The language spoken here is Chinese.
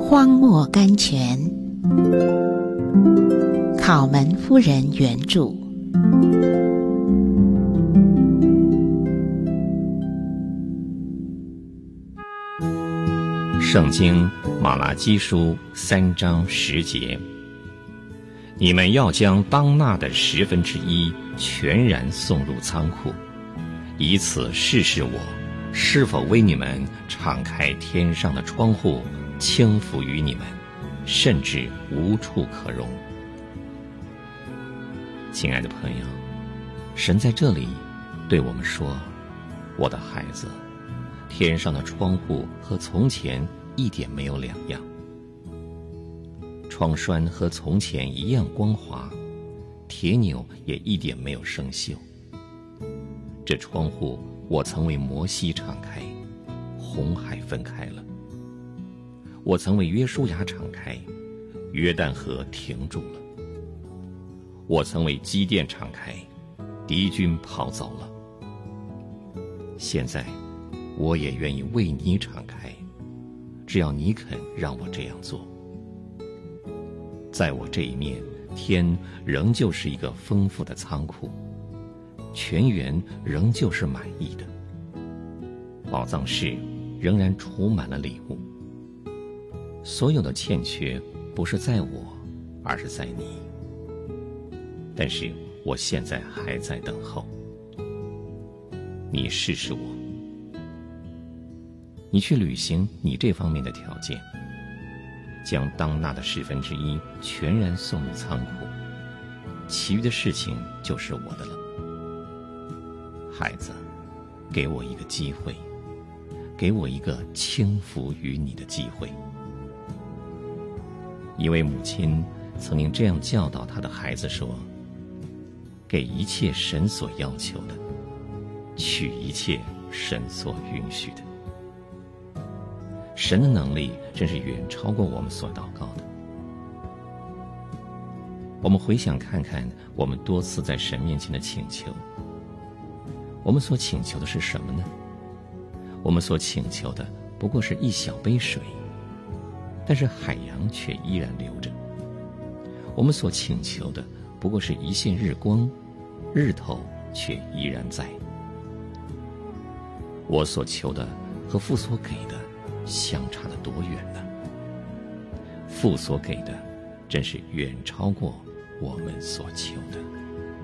荒漠甘泉，考门夫人原著。 圣经马拉基书3章10节，你们要将当纳的1/10全然送入仓库，以此试试我是否为你们敞开天上的窗户，倾福于你们，甚至无处可容。亲爱的朋友，神在这里对我们说，我的孩子，天上的窗户和从前一点没有两样，窗栓和从前一样光滑，铁钮也一点没有生锈。这窗户我曾为摩西敞开，红海分开了；我曾为约书亚敞开，约旦河停住了；我曾为基甸敞开，敌军跑走了。现在我也愿意为你敞开，只要你肯让我这样做。在我这一面，天仍旧是一个丰富的仓库，泉源仍旧是满意的，宝藏室仍然储满了礼物。所有的欠缺不是在我，而是在你。但是我现在还在等候，你试试我，你去履行你这方面的条件，将当纳的1/10全然送入仓库，其余的事情就是我的了。孩子，给我一个机会，给我一个倾福于你的机会。一位母亲曾经这样教导她的孩子说，给一切神所要求的，取一切神所允许的。神的能力真是远超过我们所祷告的。我们回想看看我们多次在神面前的请求，我们所请求的是什么呢？我们所请求的不过是一小杯水，但是海洋却依然流着。我们所请求的不过是一线日光，日头却依然在。我所求的和父所给的相差得多远呢？父所给的真是远超过我们所求的。